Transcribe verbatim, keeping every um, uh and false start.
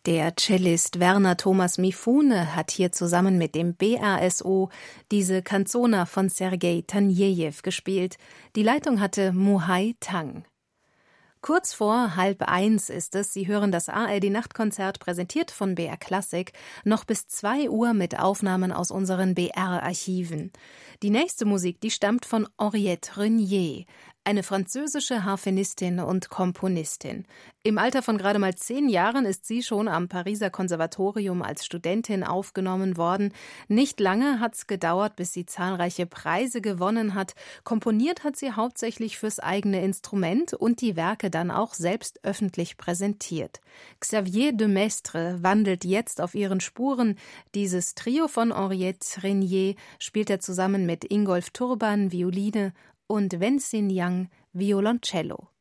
Der Cellist Werner Thomas Mifune hat hier zusammen mit dem B R S O diese Canzona von Sergei Tanejew gespielt. Die Leitung hatte Muhai Tang. Kurz vor halb eins ist es. Sie hören das A R D-Nachtkonzert, präsentiert von B R Klassik, noch bis zwei Uhr mit Aufnahmen aus unseren B R-Archiven. Die nächste Musik, die stammt von Henriette Renier, eine französische Harfenistin und Komponistin. Im Alter von gerade mal zehn Jahren ist sie schon am Pariser Konservatorium als Studentin aufgenommen worden. Nicht lange hat's gedauert, bis sie zahlreiche Preise gewonnen hat. Komponiert hat sie hauptsächlich fürs eigene Instrument und die Werke dann auch selbst öffentlich präsentiert. Xavier de Maistre wandelt jetzt auf ihren Spuren. Dieses Trio von Henriette Renier spielt er zusammen mit Ingolf Turban, Violine, und Wen Xin Yang, Violoncello.